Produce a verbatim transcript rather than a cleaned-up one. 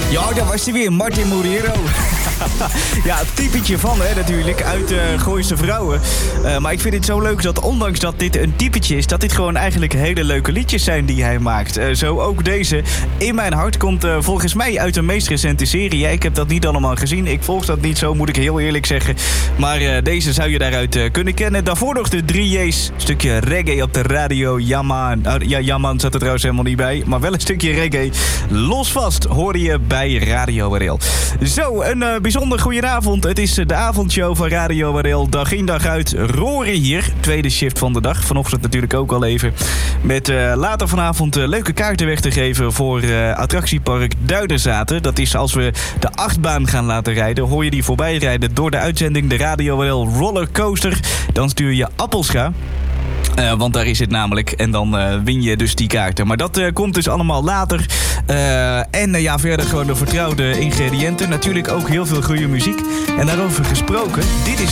Ja, daar was hij weer, Martin Moreiro. Ja, het typetje van, hè, natuurlijk, uit uh, Gooise Vrouwen. Uh, maar ik vind het zo leuk dat ondanks dat dit een typetje is, dat dit gewoon eigenlijk hele leuke liedjes zijn die hij maakt. Uh, zo ook deze. In mijn hart komt uh, volgens mij uit de meest recente serie. Ja, ik heb dat niet allemaal gezien. Ik volg dat niet zo, moet ik heel eerlijk zeggen. Maar uh, deze zou je daaruit uh, kunnen kennen. Daarvoor nog de drie J's. Een stukje reggae op de radio. Jaman. Uh, ja, Jaman zat er trouwens helemaal niet bij. Maar wel een stukje reggae. Los vast hoorde je bij Radio W R L. Zo, een uh, bijzonder goedenavond. Het is de avondshow van Radio W R L. Dag in dag uit. Rory hier. Tweede shift van de dag. Vanochtend natuurlijk ook al even. Met uh, later vanavond uh, leuke kaarten weg te geven voor uh, attractiepark Duiderzaten. Dat is als we de achtbaan gaan laten rijden. Hoor je die voorbij rijden door de uitzending de Radio W R L Rollercoaster. Dan stuur je Appelscha. Uh, want daar is het namelijk. En dan uh, win je dus die kaarten. Maar dat uh, komt dus allemaal later. Uh, en uh, ja, verder gewoon de vertrouwde ingrediënten. Natuurlijk ook heel veel goede muziek. En daarover gesproken, dit is